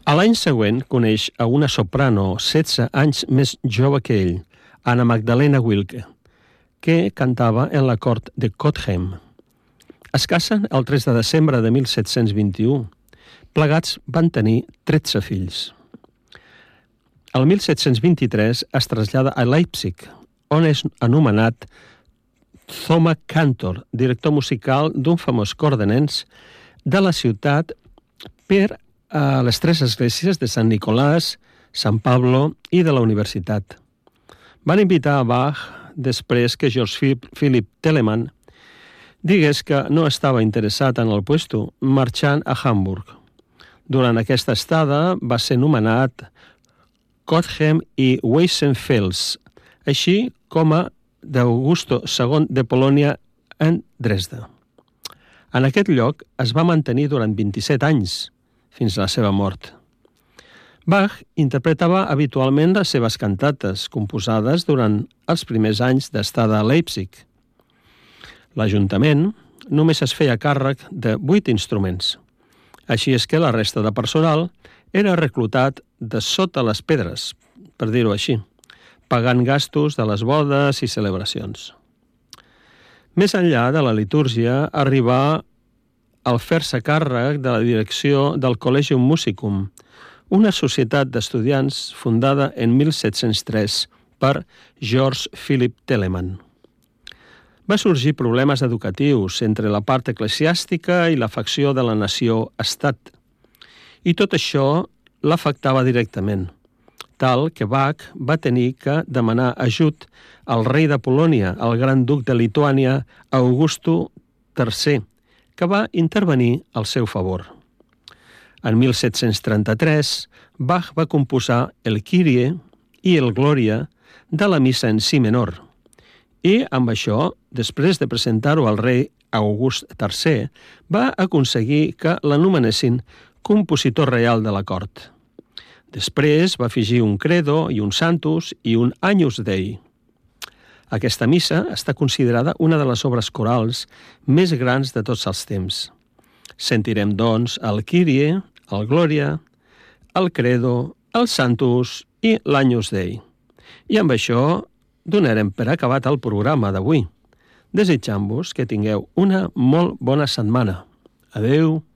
A l'any següent coneix a una soprano 16 anys més jove que ell, Anna Magdalena Wilke, que cantava en la cort de Gottheim. Es casen el 3 de desembre de 1721. Plegats van tenir 13 fills. El 1723 es trasllada a Leipzig, on és anomenat Thomas Cantor, director musical d'un famós cor de nens de la ciutat per a les 3 esglésies de Sant Nicolàs, Sant Pablo i de la universitat. Van invitar a Bach després que George Philipp Telemann digués que no estava interessat en el puesto, marxant a Hamburg. Durant aquesta estada va ser nomenat Gottheim i Weissenfels, així com a d'Augusto II de Polònia en Dresda. En aquest lloc es va mantenir durant 27 anys, fins a la seva mort. Bach interpretava habitualment les seves cantates, composades durant els primers anys d'estada a Leipzig. L'Ajuntament només es feia càrrec de 8 instruments. Així és que la resta de personal era reclutat de sota les pedres, per dir-ho així, pagant gastos de les bodes i celebracions. Més enllà de la litúrgia, arribà al fer-se càrrec de la direcció del Collegium Musicum, una societat d'estudiants fundada en 1703 per George Philipp Telemann. Va sorgir problemes educatius entre la part eclesiàstica i la facció de la nació-estat, i tot això l'afectava directament, tal que Bach va tenir que demanar ajut al rei de Polònia, el gran duc de Lituània, Augusto III, que va intervenir al seu favor. En 1733, Bach va composar el Kyrie i el Gloria de la missa en si menor, i amb això, després de presentar-ho al rei August III, va aconseguir que l'anomenessin compositor real de la cort. Després va afegir un credo i un santus i un Agnus Dei. Aquesta missa està considerada una de les obres corals més grans de tots els temps. Sentirem, doncs, el Kyrie, el Gloria, el Credo, el Santus i l'Agnus Dei. I amb això donarem per acabat el programa d'avui, desitjant-vos que tingueu una molt bona setmana. Adeu!